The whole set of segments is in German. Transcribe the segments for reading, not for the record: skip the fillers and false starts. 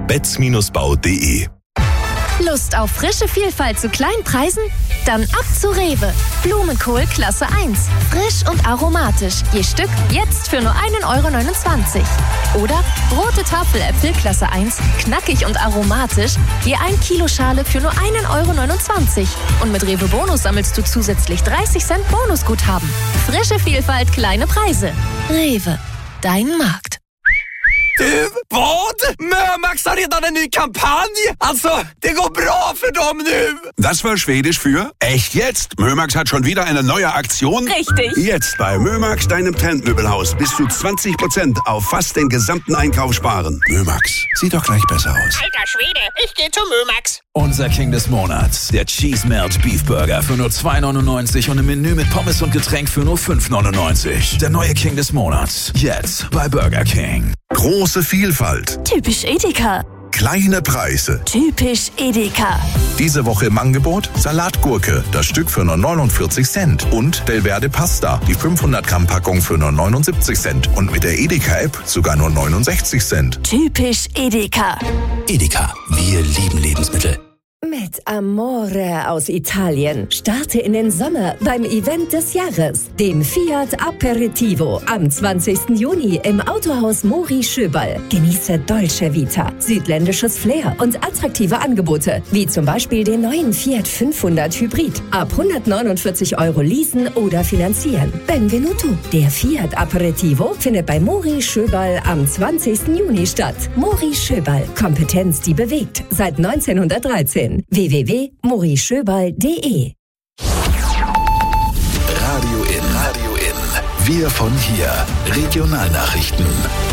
betz-bau.de. Lust auf frische Vielfalt zu kleinen Preisen? Dann ab zu Rewe. Blumenkohl Klasse 1. Frisch und aromatisch. Je Stück jetzt für nur 1,29 €. Oder rote Tafeläpfel Klasse 1. Knackig und aromatisch. Je 1 Kilo Schale für nur 1,29 €. Und mit Rewe Bonus sammelst du zusätzlich 30 Cent Bonusguthaben. Frische Vielfalt, kleine Preise. Rewe. Dein Markt. Du, vad? Mömax har redan en ny kampanj! Alltså, det går bra för dem nu! Das war Schwedisch für echt jetzt. Mömax hat schon wieder eine neue Aktion. Richtig. Jetzt bei Mömax, deinem Trendmöbelhaus, bis zu 20% auf fast den gesamten Einkauf sparen. Mömax, sieht doch gleich besser aus. Alter Schwede, ich geh zu Mömax. Unser King des Monats, der Cheese Melt Beef Burger für nur 2,99 € und im Menü mit Pommes und Getränk für nur 5,99 €. Der neue King des Monats, jetzt bei Burger King. Große Vielfalt. Typisch Edeka. Kleine Preise. Typisch Edeka. Diese Woche im Angebot Salatgurke, das Stück für nur 49 Cent. Und Delverde Pasta, die 500 Gramm Packung für nur 79 Cent. Und mit der Edeka-App sogar nur 69 Cent. Typisch Edeka. Edeka, wir lieben Lebensmittel. Mit Amore aus Italien. Starte in den Sommer beim Event des Jahres, dem Fiat Aperitivo, am 20. Juni im Autohaus Mori Schöberl. Genieße Dolce Vita, südländisches Flair und attraktive Angebote, wie zum Beispiel den neuen Fiat 500 Hybrid. Ab 149 € leasen oder finanzieren. Benvenuto. Der Fiat Aperitivo findet bei Mori Schöberl am 20. Juni statt. Mori Schöberl. Kompetenz, die bewegt. Seit 1913. www.morischöberl.de. Radio in. Wir von hier. Regionalnachrichten.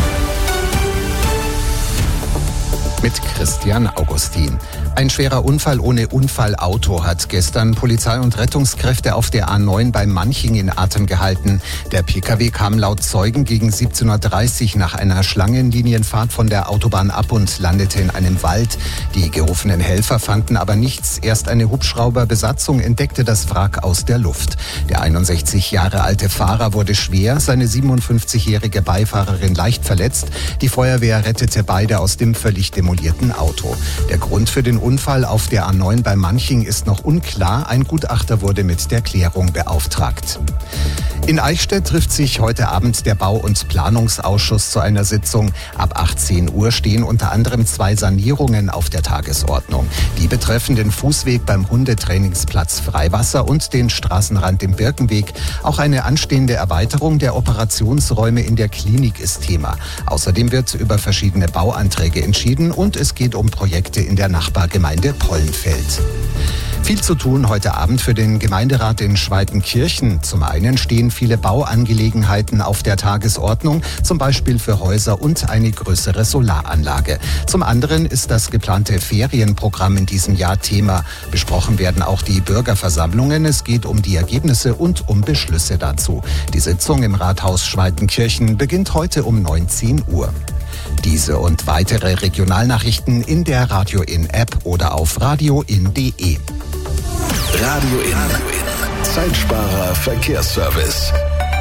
Mit Christian Augustin. Ein schwerer Unfall ohne Unfallauto hat gestern Polizei und Rettungskräfte auf der A9 bei Manching in Atem gehalten. Der Pkw kam laut Zeugen gegen 17:30 Uhr nach einer Schlangenlinienfahrt von der Autobahn ab und landete in einem Wald. Die gerufenen Helfer fanden aber nichts. Erst eine Hubschrauberbesatzung entdeckte das Wrack aus der Luft. Der 61 Jahre alte Fahrer wurde schwer, seine 57-jährige Beifahrerin leicht verletzt. Die Feuerwehr rettete beide aus dem völlig demolierten Auto. Der Grund für den Unfall auf der A9 bei Manching ist noch unklar. Ein Gutachter wurde mit der Klärung beauftragt. In Eichstätt trifft sich heute Abend der Bau- und Planungsausschuss zu einer Sitzung. Ab 18 Uhr stehen unter anderem 2 Sanierungen auf der Tagesordnung. Die betreffen den Fußweg beim Hundetrainingsplatz Freiwasser und den Straßenrand im Birkenweg. Auch eine anstehende Erweiterung der Operationsräume in der Klinik ist Thema. Außerdem wird über verschiedene Bauanträge entschieden und es geht um Projekte in der Nachbargemeinde Pollenfeld. Viel zu tun heute Abend für den Gemeinderat in Schweitenkirchen. Zum einen stehen viele Bauangelegenheiten auf der Tagesordnung, zum Beispiel für Häuser und eine größere Solaranlage. Zum anderen ist das geplante Ferienprogramm in diesem Jahr Thema. Besprochen werden auch die Bürgerversammlungen. Es geht um die Ergebnisse und um Beschlüsse dazu. Die Sitzung im Rathaus Schweitenkirchen beginnt heute um 19 Uhr. Diese und weitere Regionalnachrichten in der Radio In App oder auf radioin.de. Radio in. Zeitsparer Verkehrsservice.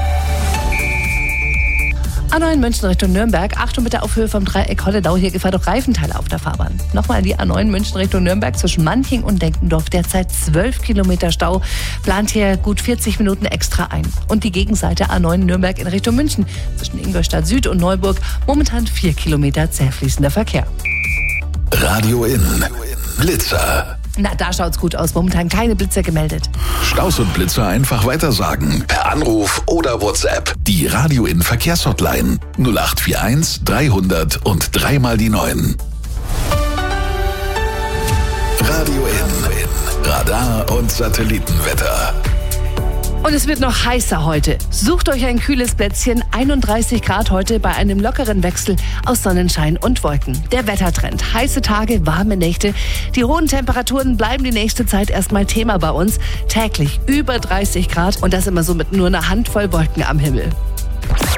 A9 München Richtung Nürnberg. Achtung bitte auf Höhe vom Dreieck Holledau. Hier gefährt auch Reifenteile auf der Fahrbahn. Nochmal die A9 München Richtung Nürnberg zwischen Manching und Denkendorf. Derzeit 12 Kilometer Stau. Plant hier gut 40 Minuten extra ein. Und die Gegenseite A9 Nürnberg in Richtung München zwischen Ingolstadt Süd und Neuburg. Momentan 4 Kilometer zäh fließender Verkehr. Radio in. Blitzer. Na, da schaut's gut aus. Momentan keine Blitzer gemeldet. Staus und Blitzer einfach weitersagen. Per Anruf oder WhatsApp. Die Radio in Verkehrshotline 0841 300 und 3 mal die 9. Radio in. Radar und Satellitenwetter. Und es wird noch heißer heute. Sucht euch ein kühles Plätzchen. 31 Grad heute bei einem lockeren Wechsel aus Sonnenschein und Wolken. Der Wettertrend. Heiße Tage, warme Nächte. Die hohen Temperaturen bleiben die nächste Zeit erstmal Thema bei uns. Täglich über 30 Grad und das immer so mit nur einer Handvoll Wolken am Himmel.